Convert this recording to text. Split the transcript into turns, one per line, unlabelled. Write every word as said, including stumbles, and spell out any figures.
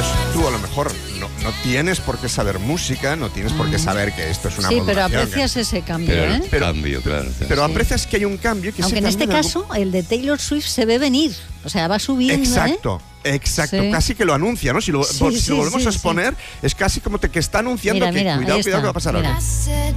Entonces tú a lo mejor no, no tienes por qué saber música, no tienes por qué saber que esto es una
Sí, pero
modulación,
aprecias
que-
ese cambio,
Pero
¿eh?
el
Pero-
cambio, claro.
Pero
Sí.
aprecias que hay un cambio que
Aunque
ese
en este
cambio algún-
caso, el de Taylor Swift se ve venir. O sea, va subiendo, ¿eh?
Exacto, exacto.
Sí.
Casi que lo anuncia, ¿no? Si lo,
Sí,
si
sí,
lo volvemos
sí,
a exponer, es casi como te, que está anunciando
Mira,
que
mira,
cuidado,
ahí
cuidado que va a
está,
pasar
mira.
algo.